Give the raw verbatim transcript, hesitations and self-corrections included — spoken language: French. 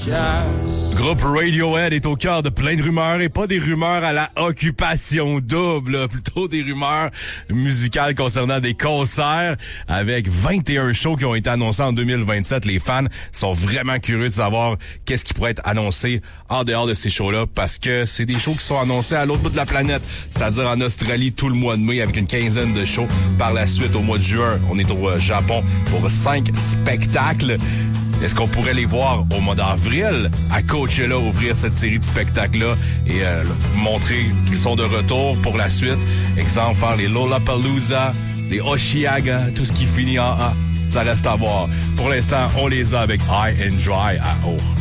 Groupe Radiohead est au cœur de plein de rumeurs et pas des rumeurs à la occupation double, là, plutôt des rumeurs musicales concernant des concerts avec vingt et un shows qui ont été annoncés en deux mille vingt-sept. Les fans sont vraiment curieux de savoir qu'est-ce qui pourrait être annoncé en dehors de ces shows-là parce que c'est des shows qui sont annoncés à l'autre bout de la planète, c'est-à-dire en Australie tout le mois de mai avec une quinzaine de shows. Par la suite, au mois de juin, on est au Japon pour cinq spectacles. Est-ce qu'on pourrait les voir au mois d'avril à Coachella ouvrir cette série de spectacles-là et euh, montrer qu'ils sont de retour pour la suite? Exemple, faire les Lollapalooza, les Osheaga, tout ce qui finit en A. Ça reste à voir. Pour l'instant, on les a avec High and Dry à haut.